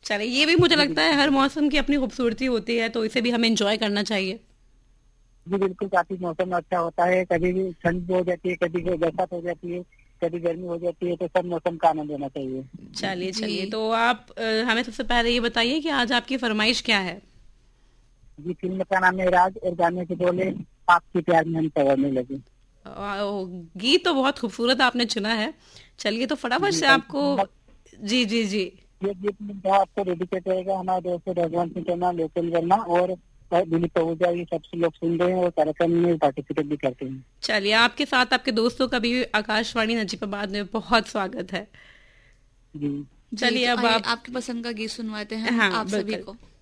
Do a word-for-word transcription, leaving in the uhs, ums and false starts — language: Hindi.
चलिए, ये भी मुझे लगता है हर मौसम की अपनी खूबसूरती होती है, तो इसे भी हमें एंजॉय करना चाहिए। जी बिल्कुल, काफी मौसम अच्छा होता है, कभी भी ठंड हो जाती है, कभी बरसात हो जाती है, कभी गर्मी हो जाती है, तो सब मौसम का आनंद लेना चाहिए। चलिए जी चलिए, तो आप अ, हमें सबसे पहले ये बताइए कि आज आपकी फरमाइश क्या है। जी, फिल्म का नाम है राज और गाने के बोले आपके प्यार में हम संवरने लगे। अ, गीत तो बहुत खूबसूरत आपने चुना है। चलिए, तो फटाफट जी से थैंक आपको। यू। जी जी जी। ये गीत जो आपको डेडिकेट रहेगा हमारे दोस्त भगवान सिंह चन्ना, लोकल वर्मा और दिलीप पहूजा, ये सबसे लोग सुन रहे हैं और कार्यक्रम में पार्टिसिपेट भी करते हैं। चलिए, आपके साथ आपके दोस्तों का भी आकाशवाणी नजीबाबाद में बहुत स्वागत है। जी। जी, चलिए, तो अब आइए आप। आपकी पसंद का गीत सुनवाते हैं हाँ आप सभी बिल्कुल। को।